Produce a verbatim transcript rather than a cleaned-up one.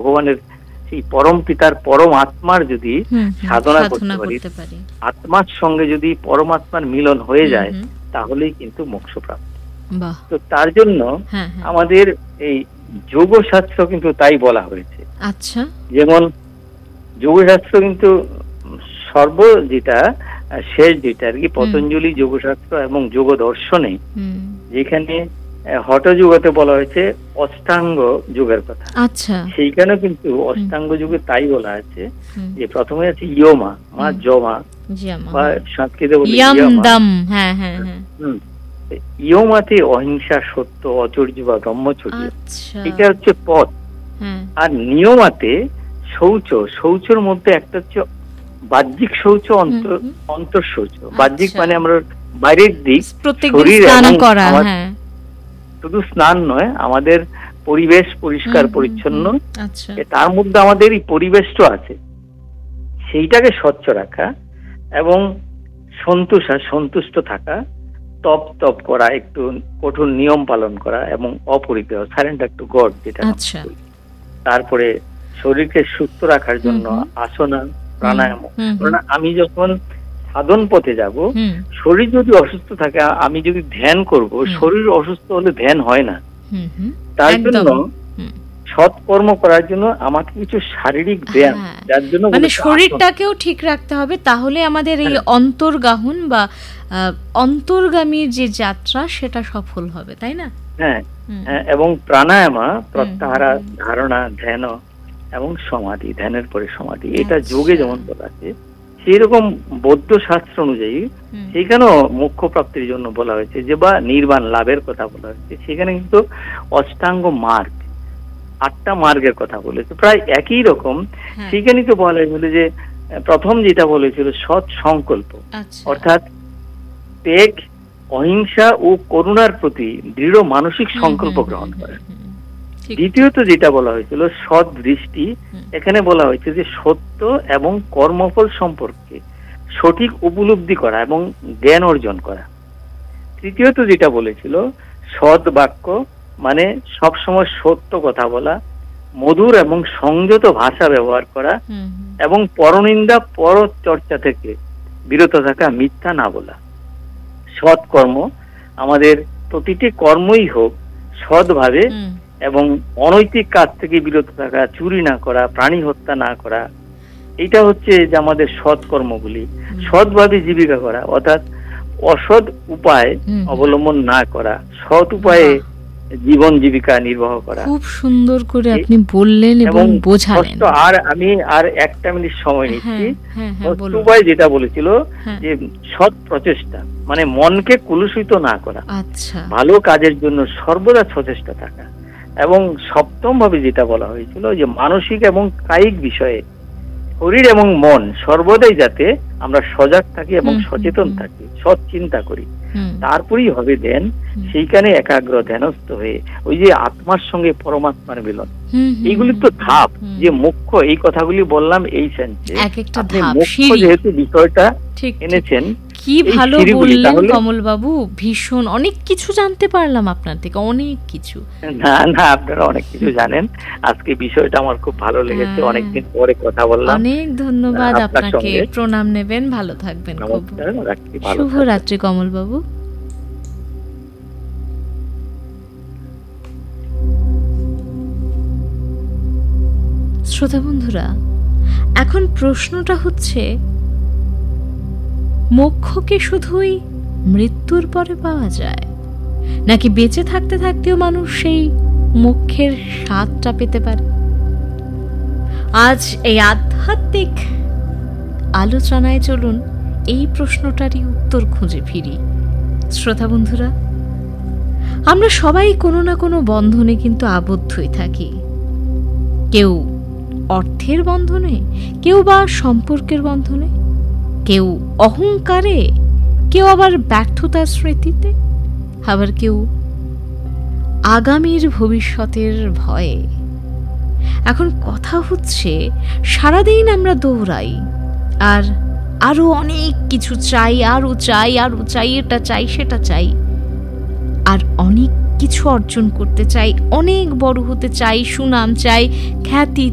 ভগবানের সেই পরম পিতার পরম আত্মার যদি সাধনা করতে পারি, আত্মার সঙ্গে যদি পরমাত্মার মিলন হয়ে যায়, তাহলেই কিন্তু মোক্ষ প্রাপ্ত। তো তার জন্য আমাদের এই যোগশাস্ত্র কিন্তু তাই বলা হয়েছে। আচ্ছা, যেমন যোগশাস্ত্র কিন্তু সর্ব যেটা শেষ যেটা আর কি পতঞ্জলি যোগশাস্ত্র এবং যোগ দর্শনে, যেখানে হঠযোগতে বলা হয়েছে অষ্টাঙ্গ যোগের কথা। আচ্ছা, সেইখানে কিন্তু অষ্টাঙ্গ যোগে তাই বলা আছে যে প্রথমে আছে ইয়মা মা জমা বা সংস্কৃতে বলি ইয়মাতে অহিংসা, সত্য, অচর্য বা ব্রহ্মচর্য, এটা হচ্ছে পথ। আর নিয়মাতে শৌচ, শৌচের মধ্যে একটা হচ্ছে বাহ্যিক শৌচ, অন্তর অন্তর শৌচ। বাহ্যিক মানে আমরা বাইরের দিক, শরীর, শুধু স্নান নয়, আমাদের পরিবেশ পরিষ্কার পরিচ্ছন্ন, তার মধ্যে আমাদের এই পরিবেশটা আছে, সেইটাকে স্বচ্ছ রাখা এবং সন্তোষ সন্তুষ্ট থাকা, তপ তপ করা, একটু কঠোর নিয়ম পালন করা এবং অপরিগ্রহ, সারেন্ডার টু গড যেটা। তারপরে শরীরকে সুস্থ রাখার জন্য আসনা, প্রাণায়াম। কারণ আমি যখন সাধন পথে যাব, শরীর যদি অসুস্থ থাকে, আমি যদি ধ্যান করব, শরীর অসুস্থ হলে ধ্যান হয় না। তার জন্য সৎকর্ম করার জন্য আমাকে কিছু শারীরিক ব্যায়াম, যার জন্য মানে শরীরটাকেও ঠিক রাখতে হবে, তাহলে আমাদের এই অন্তর্গাহন বা অন্তর্গামীর যে যাত্রা সেটা সফল হবে, তাই না? হ্যাঁ, এবং প্রাণায়াম, প্রত্যাহার, ধারণা, ধ্যান এবং সমাধি, ধ্যানের পরে সমাধি, এটা যোগে যেমন বলা আছে, সেই রকম বৌদ্ধ শাস্ত্র অনুযায়ী সেখানেও মোক্ষ প্রাপ্তির জন্য বলা হয়েছে, যে বা নির্বাণ লাভের কথা বলা হয়েছে। সেখানে কিন্তু অষ্টাঙ্গ মার্গ, আটটা মার্গের কথা বলেছে, প্রায় একই রকম। সেখানে তো বলা হয়েছিল যে প্রথম যেটা বলেছিল সৎ সংকল্প, অর্থাৎ ত্যাগ, অহিংসা ও করুণার প্রতি দৃঢ় মানসিক সংকল্প গ্রহণ করা। দ্বিতীয়ত যেটা বলা হয়েছিল সৎ দৃষ্টি, এখানে বলা হয়েছে যে সত্য এবং কর্মফল সম্পর্কে সঠিক উপলব্ধি করা এবং জ্ঞান অর্জন করা। তৃতীয়ত যেটা বলেছিল সৎ বাক্য, মানে সবসময় সত্য কথা বলা, মধুর এবং সংযত ভাষা ব্যবহার করা এবং পরনিন্দা পর চর্চা থেকে বিরত থাকা, মিথ্যা না বলা। সৎ কর্ম, আমাদের প্রতিটি কর্মই হোক সৎভাবে এবং অনৈতিক কাজ থেকে বিরত থাকা, চুরি না করা, প্রাণী হত্যা না করা, এটা হচ্ছে যে আমাদের সৎ কর্মগুলি। সৎভাবে জীবিকা করা, অর্থাৎ অসৎ উপায় অবলম্বন না করা, সৎ উপায়ে জীবন জীবিকা নির্বাহ করা। খুব সুন্দর করে আপনি বললেন এবং বোঝালেন। আর আমি আর একটা মিনিট সময় নিচ্ছি। উপায় যেটা বলেছিল যে সৎ প্রচেষ্টা, মানে মনকে কুলুষিত না করা, ভালো কাজের জন্য সর্বদা সচেষ্ট থাকা। এবং সপ্তম ভাবে যেটা বলা হয়েছিল যে মানসিক এবং কায়িক বিষয়ে শরীর এবং মন সর্বদাই যাতে আমরা সজাগ থাকি এবং সচেতন থাকি, সৎ চিন্তা করি, তারপরেই হবে ধ্যান। সেইখানে একাগ্র ধ্যানস্থ হয়ে ওই যে আত্মার সঙ্গে পরমাত্মার মিলন, এইগুলি তো ধাপ। যে মুখ্য এই কথাগুলি বললাম এই সেন্সে, আপনি মুখ্য যেহেতু বিষয়টা এনেছেন, কি ভালো বললেন কমল বাবু, ভীষণ অনেক কিছু জানতে পারলাম আপনার থেকে, অনেক কিছু। না না, আপনারা অনেক কিছু জানেন। আজকে বিষয়টা আমার খুব ভালো লেগেছে, অনেকদিন পরে কথা বললাম। অনেক ধন্যবাদ আপনাকে, প্রণাম নেবেন, ভালো থাকবেন। শুভরাত্রি কমল বাবু। শ্রোতা বন্ধুরা, এখন প্রশ্নটা হচ্ছে, মোক্ষ কি শুধুই মৃত্যুর পরে পাওয়া যায়, নাকি বেঁচে থাকতে থাকতেও মানুষ সেই মোক্ষের স্বাদটা পেতে পারে? আজ এই আধ্যাত্মিক আলোচনায় চলুন এই প্রশ্নটারই উত্তর খুঁজে ফিরি। শ্রোতা বন্ধুরা, আমরা সবাই কোনো না কোনো বন্ধনে কিন্তু আবদ্ধই থাকি। কেউ অর্থের বন্ধনে, কেউ বা সম্পর্কের বন্ধনে, কেউ অহংকারে, কেউ আবার ব্যর্থতার স্মৃতিতে, আবার কেউ আগামীর ভবিষ্যতের ভয়ে। এখন কথা হচ্ছে, সারাদিন আমরা দৌড়াই আর আরো অনেক কিছু চাই, আরো চাই, আরো চাই, এটা চাই, সেটা চাই, আর অনেক কিছু অর্জন করতে চাই, অনেক বড় হতে চাই, সুনাম চাই, খ্যাতি